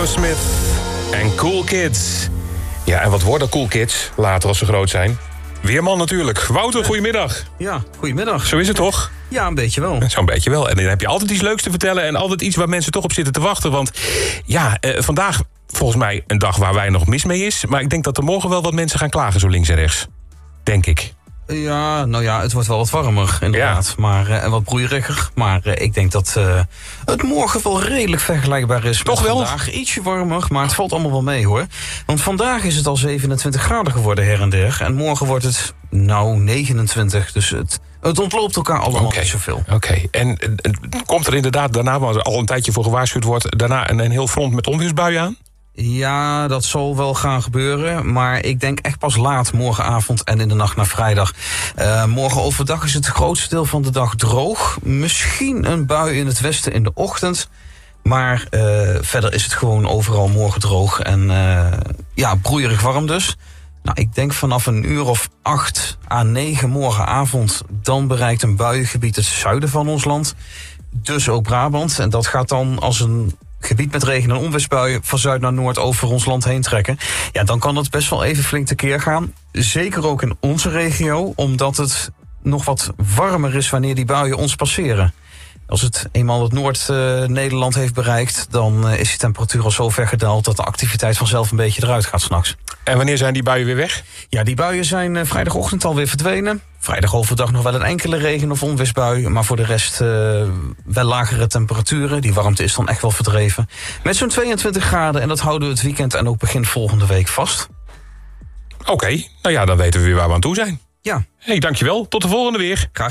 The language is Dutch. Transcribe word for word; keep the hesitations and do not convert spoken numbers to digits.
Smith en Cool Kids. Ja, en wat worden Cool Kids later als ze groot zijn? Weerman natuurlijk. Wouter, goedemiddag. Ja, goedemiddag. Zo is het toch? Ja, een beetje wel. Zo'n beetje wel. En dan heb je altijd iets leuks te vertellen en altijd iets waar mensen toch op zitten te wachten. Want ja, eh, vandaag volgens mij een dag waar weinig mis mee is. Maar ik denk dat er morgen wel wat mensen gaan klagen zo links en rechts. Denk ik. Ja, nou ja, het wordt wel wat warmer inderdaad. Ja. Maar, uh, en wat broeieriger. Maar uh, ik denk dat uh, het morgen wel redelijk vergelijkbaar is. Toch met wel? Vandaag ietsje warmer, maar het valt allemaal wel mee hoor. Want vandaag is het al zevenentwintig graden geworden her en der. En morgen wordt het nou negenentwintig. Dus het, het ontloopt elkaar allemaal okay. niet zoveel. Oké, okay. en, en, en komt er inderdaad daarna, waar er al een tijdje voor gewaarschuwd wordt, daarna een, een heel front met onweersbuien aan? Ja, dat zal wel gaan gebeuren. Maar ik denk echt pas laat morgenavond en in de nacht naar vrijdag. Uh, morgen overdag is het grootste deel van de dag droog. Misschien een bui in het westen in de ochtend. Maar uh, verder is het gewoon overal morgen droog. En uh, ja, broeierig warm dus. Nou, ik denk vanaf een uur of acht à negen morgenavond, dan bereikt een buiengebied het zuiden van ons land. Dus ook Brabant. En dat gaat dan als een gebied met regen- en onweersbuien van zuid naar noord over ons land heen trekken. Ja, dan kan het best wel even flink tekeer gaan. Zeker ook in onze regio, omdat het nog wat warmer is wanneer die buien ons passeren. Als het eenmaal het Noord-Nederland uh, heeft bereikt, dan uh, is die temperatuur al zo ver gedaald dat de activiteit vanzelf een beetje eruit gaat 's nachts. En wanneer zijn die buien weer weg? Ja, die buien zijn uh, vrijdagochtend alweer verdwenen. Vrijdag overdag nog wel een enkele regen- of onweersbui, maar voor de rest uh, wel lagere temperaturen. Die warmte is dan echt wel verdreven. Met zo'n tweeëntwintig graden en dat houden we het weekend en ook begin volgende week vast. Oké, okay. Nou ja, dan weten we weer waar we aan toe zijn. Ja. Hey, dankjewel. Tot de volgende weer. Graag.